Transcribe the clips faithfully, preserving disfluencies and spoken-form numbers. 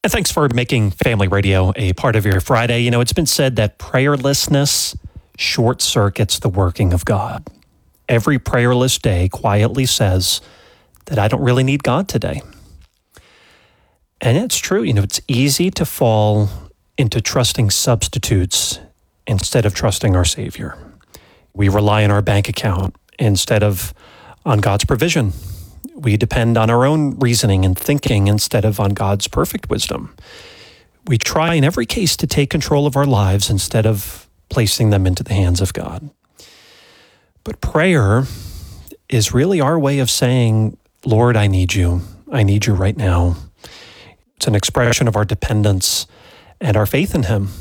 Thanks for making Family Radio a part of your Friday. You know, it's been said that prayerlessness short circuits the working of God. Every prayerless day quietly says that I don't really need God today. And it's true. You know, it's easy to fall into trusting substitutes instead of trusting our Savior. We rely on our bank account instead of on God's provision. We depend on our own reasoning and thinking instead of on God's perfect wisdom. We try in every case to take control of our lives instead of placing them into the hands of God. But prayer is really our way of saying, Lord, I need you. I need you right now. It's an expression of our dependence and our faith in Him.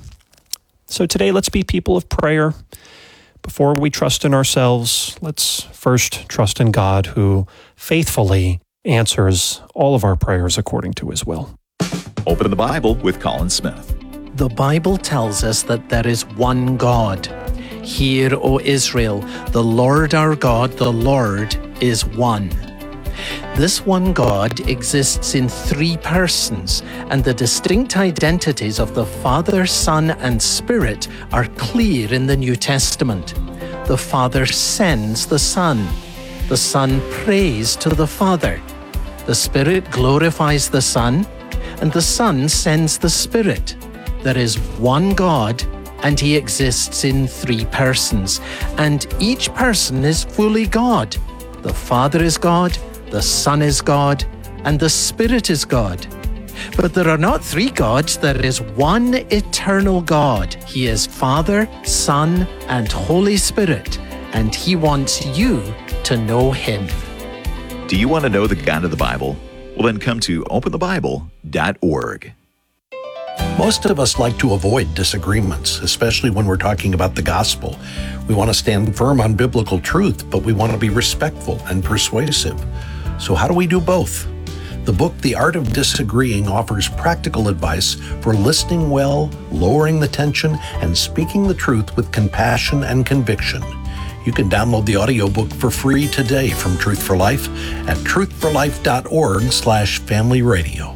So today, let's be people of prayer. Before we trust in ourselves, let's first trust in God, who faithfully answers all of our prayers according to His will. Open the Bible with Colin Smith. The Bible tells us that there is one God. Hear, O Israel, the Lord our God, the Lord is one. This one God exists in three persons, and the distinct identities of the Father, Son, and Spirit are clear in the New Testament. The Father sends the Son. The Son prays to the Father. The Spirit glorifies the Son, and the Son sends the Spirit. There is one God, and He exists in three persons, and each person is fully God. The Father is God, the Son is God, and the Spirit is God. But there are not three gods, there is one eternal God. He is Father, Son, and Holy Spirit, and He wants you to know Him. Do you want to know the God of the Bible? Well, then come to open the bible dot org. Most of us like to avoid disagreements, especially when we're talking about the gospel. We want to stand firm on biblical truth, but we want to be respectful and persuasive. So how do we do both? The book, The Art of Disagreeing, offers practical advice for listening well, lowering the tension, and speaking the truth with compassion and conviction. You can download the audiobook for free today from Truth for Life at truth for life dot org slash family radio.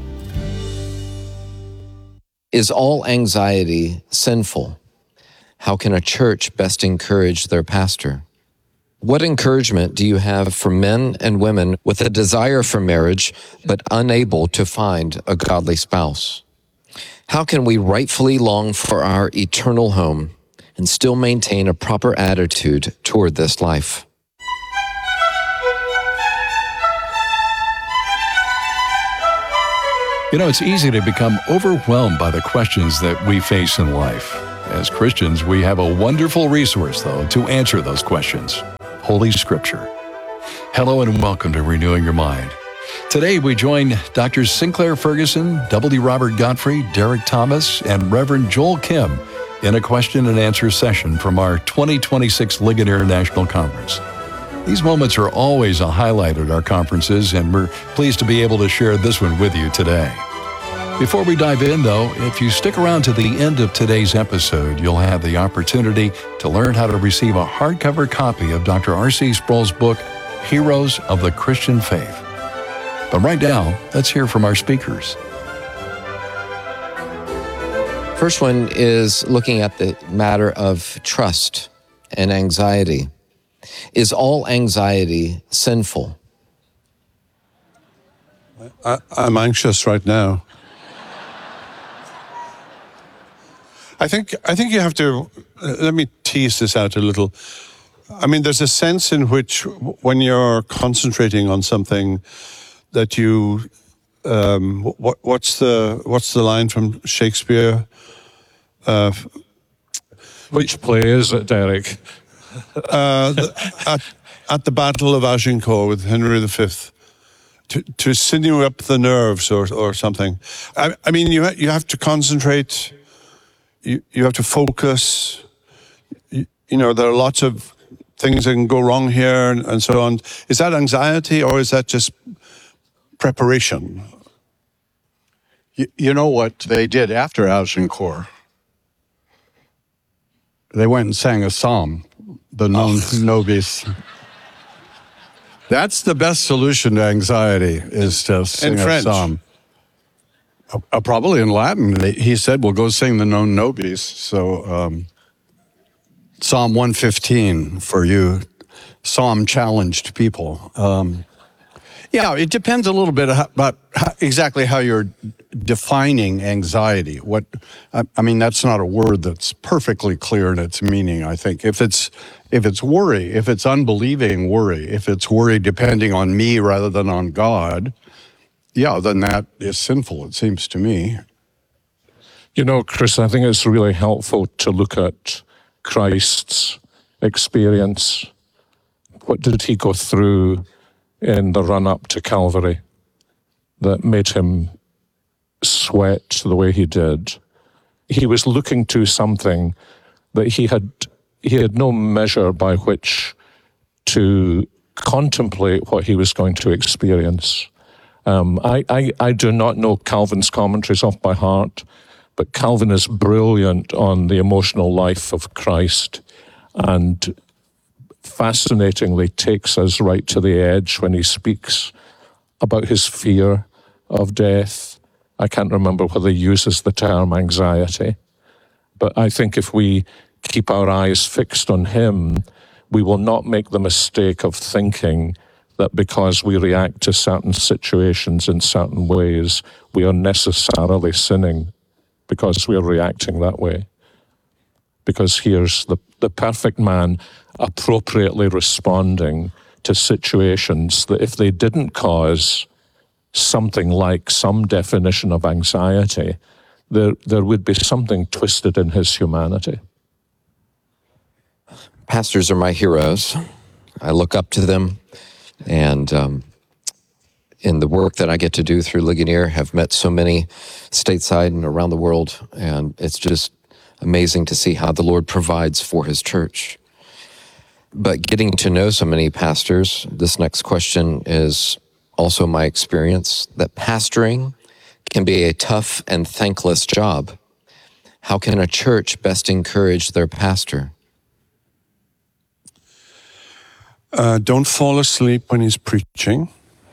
Is all anxiety sinful? How can a church best encourage their pastor? What encouragement do you have for men and women with a desire for marriage but unable to find a godly spouse? How can we rightfully long for our eternal home and still maintain a proper attitude toward this life? You know, it's easy to become overwhelmed by the questions that we face in life. As Christians, we have a wonderful resource, though, to answer those questions: Holy Scripture. Hello and welcome to Renewing Your Mind. Today, we join Doctors Sinclair Ferguson, W. Robert Godfrey, Derek Thomas, and Reverend Joel Kim in a question and answer session from our twenty twenty-six Ligonier National Conference. These moments are always a highlight at our conferences, and we're pleased to be able to share this one with you today. Before we dive in, though, if you stick around to the end of today's episode, you'll have the opportunity to learn how to receive a hardcover copy of Doctor R C Sproul's book, Heroes of the Christian Faith. But right now, let's hear from our speakers. First one is looking at the matter of trust and anxiety. Is all anxiety sinful? I, I'm anxious right now. I think I think you have to, uh, let me tease this out a little. I mean, there's a sense in which when you're concentrating on something that you, um, what, what's the what's the line from Shakespeare? Uh, Which play is it, Derek? Uh, the, at, at the Battle of Agincourt with Henry the Fifth, to, to sinew up the nerves or or something. I, I mean, you ha- you have to concentrate. You you have to focus. You, you know, there are lots of things that can go wrong here and, and so on. Is that anxiety or is that just preparation? You, you know what they did after Agincourt? They went and sang a psalm, the Non Oh. Nobis. That's the best solution to anxiety, is to sing In a French. psalm. Uh, probably in Latin. They, he said, "Well, go sing the Non Nobis." So, um, Psalm one fifteen for you, Psalm challenged people. Um, yeah, it depends a little bit about how, exactly how you're defining anxiety. What I, I mean, that's not a word that's perfectly clear in its meaning. I think if it's if it's worry, if it's unbelieving worry, if it's worry depending on me rather than on God, yeah, then that is sinful, it seems to me. You know, Chris, I think it's really helpful to look at Christ's experience. What did he go through in the run-up to Calvary that made him sweat the way he did? He was looking to something that he had he had no measure by which to contemplate what he was going to experience. Um, I, I, I do not know Calvin's commentaries off by heart, but Calvin is brilliant on the emotional life of Christ and fascinatingly takes us right to the edge when he speaks about his fear of death. I can't remember whether he uses the term anxiety, but I think if we keep our eyes fixed on him, we will not make the mistake of thinking that because we react to certain situations in certain ways, we are necessarily sinning because we are reacting that way. Because here's the, the perfect man appropriately responding to situations that if they didn't cause something like some definition of anxiety, there, there would be something twisted in his humanity. Pastors are my heroes. I look up to them, and um, in the work that I get to do through Ligonier, have met so many stateside and around the world, and it's just amazing to see how the Lord provides for his church. But getting to know so many pastors, this next question is also my experience, that pastoring can be a tough and thankless job. How can a church best encourage their pastor? Uh, don't fall asleep when he's preaching.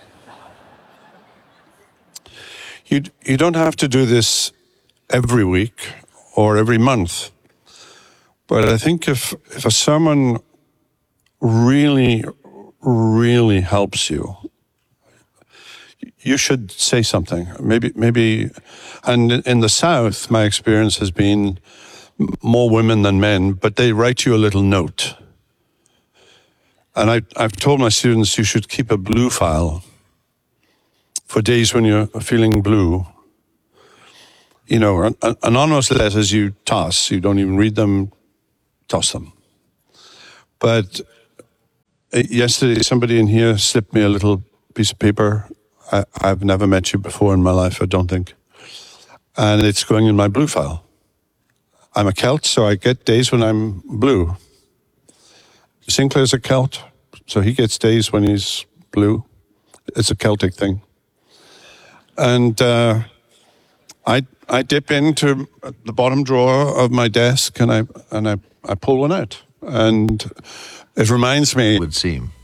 You, you don't have to do this every week or every month. But I think if, if a sermon really, really helps you, you should say something. Maybe, maybe, and in the South, my experience has been more women than men, but they write you a little note. And I, I've told my students you should keep a blue file for days when you're feeling blue. You know, an, an anonymous letters you toss. You don't even read them, toss them. But uh, yesterday, somebody in here slipped me a little piece of paper. I, I've never met you before in my life, I don't think. And it's going in my blue file. I'm a Celt, so I get days when I'm blue. Sinclair's a Celt, so he gets days when he's blue. It's a Celtic thing. And uh, I I dip into the bottom drawer of my desk and I and I, I pull one out. And it reminds me. Would seem.